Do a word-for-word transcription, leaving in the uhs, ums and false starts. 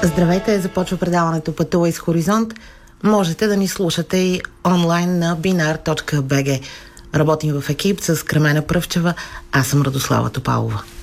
Здравейте, започва предаването Пътувай с Хоризонт. Можете да ни слушате и онлайн на binar точка би джи. Работим в екип с Кремена Пръвчева, аз съм Радослава Топалова.